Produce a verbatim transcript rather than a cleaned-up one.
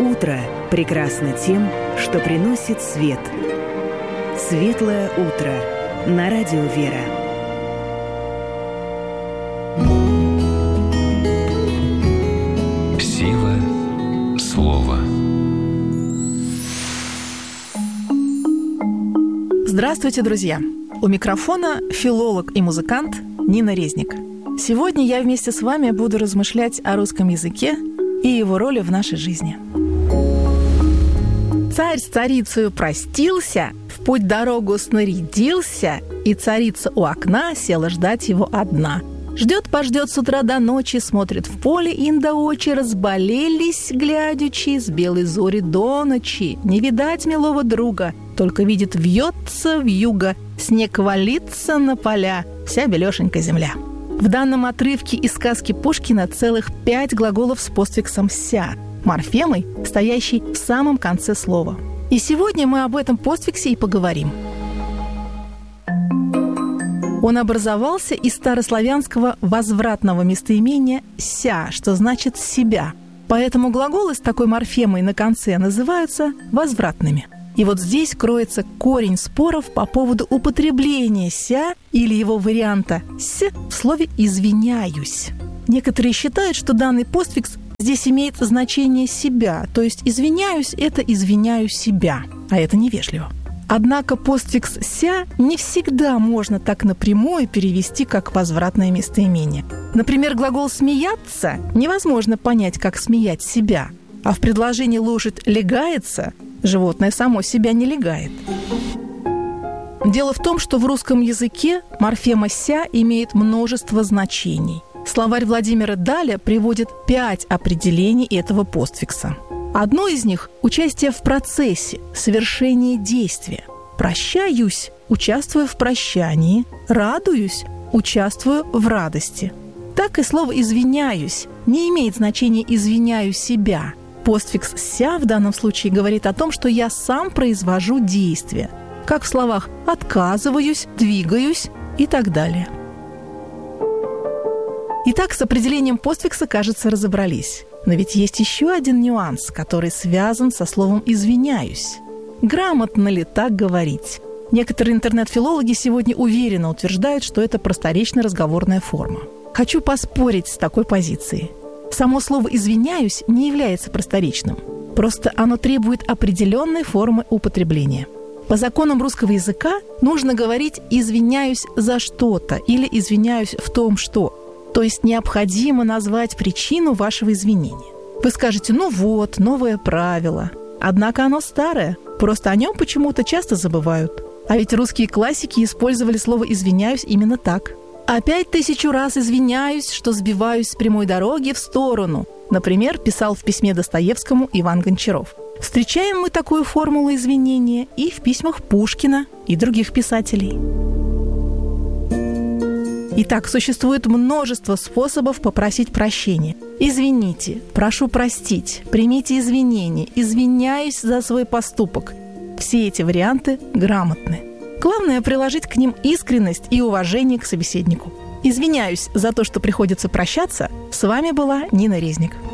Утро прекрасно тем, что приносит свет. Светлое утро на радио «Вера». Сила слова. Здравствуйте, друзья! У микрофона филолог и музыкант Нина Резник. Сегодня я вместе с вами буду размышлять о русском языке и его роли в нашей жизни. Царь с царицею простился, в путь дорогу снарядился, и царица у окна села ждать его одна. Ждет-пождет с утра до ночи, смотрит в поле инда очи, разболелись, глядячи, с белой зори до ночи. Не видать милого друга, только видит вьется вьюга, снег валится на поля, вся белешенька земля. В данном отрывке из сказки Пушкина целых пять глаголов с постфиксом «ся», морфемой, стоящей в самом конце слова. И сегодня мы об этом постфиксе и поговорим. Он образовался из старославянского возвратного местоимения «ся», что значит «себя». Поэтому глаголы с такой морфемой на конце называются возвратными. И вот здесь кроется корень споров по поводу употребления «ся» или его варианта «с» в слове «извиняюсь». Некоторые считают, что данный постфикс здесь имеет значение «себя», то есть «извиняюсь» — это «извиняю себя», а это невежливо. Однако постфикс «ся» не всегда можно так напрямую перевести как возвратное местоимение. Например, глагол «смеяться» невозможно понять как «смеять себя», а в предложении «лошадь легается» животное само себя не легает. Дело в том, что в русском языке морфема «ся» имеет множество значений. Словарь Владимира Даля приводит пять определений этого постфикса. Одно из них – участие в процессе, совершение действия. Прощаюсь – участвую в прощании, радуюсь – участвую в радости. Так и слово «извиняюсь» не имеет значения «извиняю себя». Постфикс «ся» в данном случае говорит о том, что я сам произвожу действие, как в словах «отказываюсь», «двигаюсь» и так далее. Итак, с определением постфикса, кажется, разобрались. Но ведь есть еще один нюанс, который связан со словом «извиняюсь». Грамотно ли так говорить? Некоторые интернет-филологи сегодня уверенно утверждают, что это просторечно-разговорная форма. Хочу поспорить с такой позицией. Само слово «извиняюсь» не является просторечным. Просто оно требует определенной формы употребления. По законам русского языка нужно говорить «извиняюсь за что-то» или «извиняюсь в том, что». То есть необходимо назвать причину вашего извинения. Вы скажете: ну вот, новое правило. Однако оно старое, просто о нем почему-то часто забывают. А ведь русские классики использовали слово «извиняюсь» именно так. «Опять тысячу раз извиняюсь, что сбиваюсь с прямой дороги в сторону», например, писал в письме Достоевскому Иван Гончаров. Встречаем мы такую формулу извинения и в письмах Пушкина и других писателей. Итак, существует множество способов попросить прощения. Извините, прошу простить, примите извинения, извиняюсь за свой поступок. Все эти варианты грамотны. Главное – приложить к ним искренность и уважение к собеседнику. Извиняюсь за то, что приходится прощаться. С вами была Нина Резник.